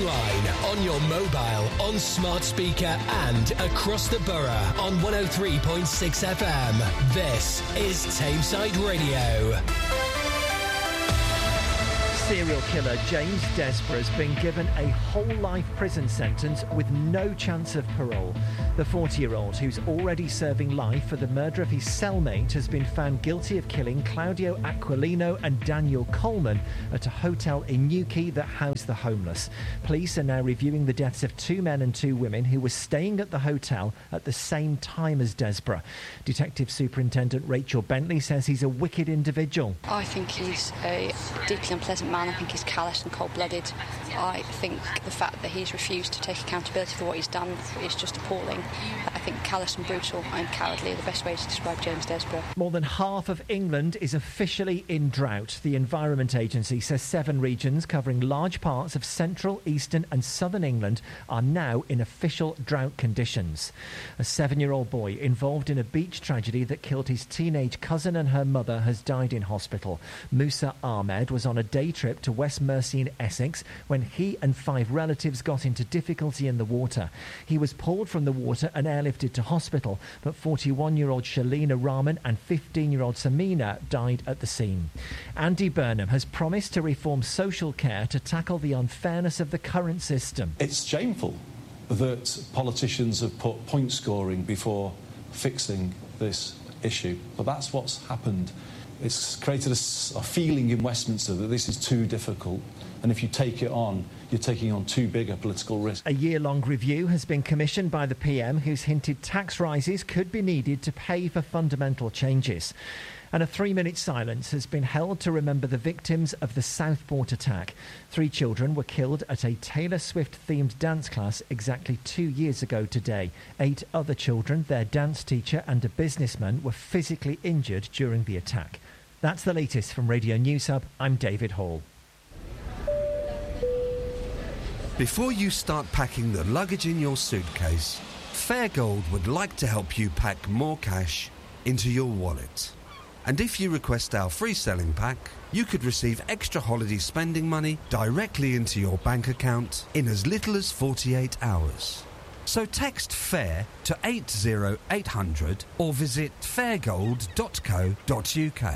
online, on your mobile, on smart speaker and across the borough on 103.6 FM. This is Tameside Radio. Serial killer James Desborough has been given a whole-life prison sentence with no chance of parole. The 40-year-old, who's already serving life for the murder of his cellmate, has been found guilty of killing Claudio Aquilino and Daniel Coleman at a hotel in Newquay that housed the homeless. Police are now reviewing the deaths of 2 men and 2 women who were staying at the hotel at the same time as Desborough. Detective Superintendent Rachel Bentley says he's a wicked individual. I think he's a deeply unpleasant man. I think he's callous and cold-blooded. I think the fact that he's refused to take accountability for what he's done is just appalling. I think callous and brutal and cowardly are the best way to describe James Desborough. More than half of England is officially in drought. The Environment Agency says 7 regions covering large parts of central, eastern and southern England are now in official drought conditions. A 7-year-old boy involved in a beach tragedy that killed his teenage cousin and her mother has died in hospital. Musa Ahmed was on a day trip to West Mersey in Essex when he and 5 relatives got into difficulty in the water. He was pulled from the water and airlifted to hospital, but 41-year-old Shalina Rahman and 15-year-old Samina died at the scene. Andy Burnham has promised to reform social care to tackle the unfairness of the current system. It's shameful that politicians have put point scoring before fixing this issue, but that's what's happened. It's created a feeling in Westminster that this is too difficult, and if you take it on, you're taking on too big a political risk. A year-long review has been commissioned by the PM, who's hinted tax rises could be needed to pay for fundamental changes. And a 3-minute silence has been held to remember the victims of the Southport attack. 3 children were killed at a Taylor Swift-themed dance class exactly 2 years ago today. 8 other children, their dance teacher and a businessman were physically injured during the attack. That's the latest from Radio News Hub. I'm David Hall. Before you start packing the luggage in your suitcase, Fairgold would like to help you pack more cash into your wallet. And if you request our free selling pack, you could receive extra holiday spending money directly into your bank account in as little as 48 hours. So text FAIR to 80800 or visit fairgold.co.uk.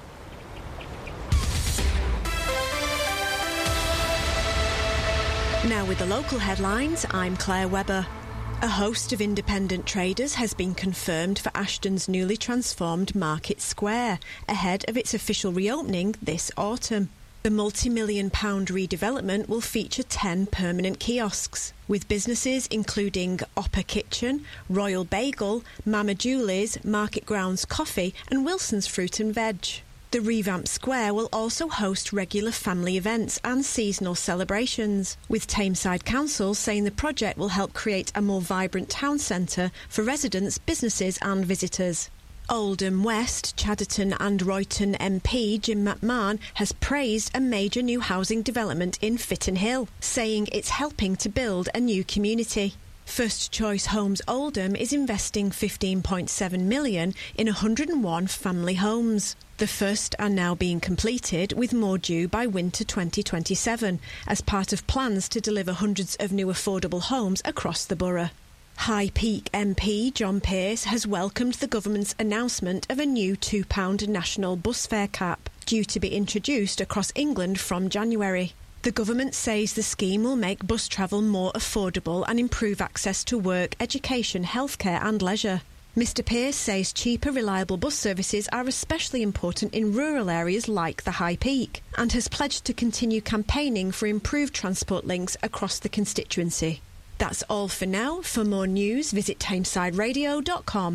Now with the local headlines, I'm Claire Webber. A host of independent traders has been confirmed for Ashton's newly transformed Market Square, ahead of its official reopening this autumn. The multi-million-pound redevelopment will feature 10 permanent kiosks, with businesses including Oppa Kitchen, Royal Bagel, Mama Julie's, Market Grounds Coffee and Wilson's Fruit and Veg. The revamped square will also host regular family events and seasonal celebrations, with Tameside Council saying the project will help create a more vibrant town centre for residents, businesses and visitors. Oldham West, Chadderton and Royton MP Jim McMahon has praised a major new housing development in Fitton Hill, saying it's helping to build a new community. First Choice Homes Oldham is investing £15.7 million in 101 family homes. The first are now being completed, with more due by winter 2027, as part of plans to deliver hundreds of new affordable homes across the borough. High Peak MP John Pearce has welcomed the government's announcement of a new £2 national bus fare cap, due to be introduced across England from January. The government says the scheme will make bus travel more affordable and improve access to work, education, healthcare and leisure. Mr Pearce says cheaper, reliable bus services are especially important in rural areas like the High Peak, and has pledged to continue campaigning for improved transport links across the constituency. That's all for now. For more news, visit tamesideradio.com.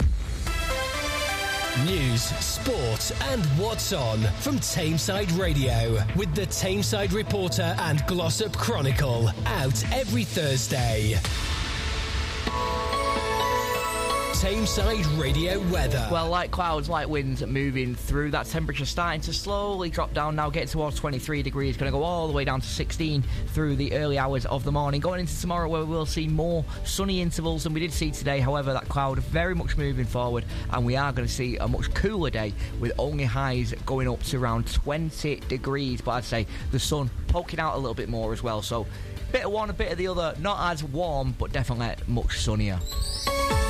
News, sport and what's on from Tameside Radio with the Tameside Reporter and Glossop Chronicle, out every Thursday. Tameside Radio weather. Well, like clouds, like winds moving through, that temperature starting to slowly drop down now, getting towards 23 degrees, going to go all the way down to 16 through the early hours of the morning. Going into tomorrow, where we'll see more sunny intervals than we did see today. However, that cloud very much moving forward, and we are going to see a much cooler day with only highs going up to around 20 degrees. But I'd say the sun poking out a little bit more as well. So, bit of one, a bit of the other. Not as warm, but definitely much sunnier.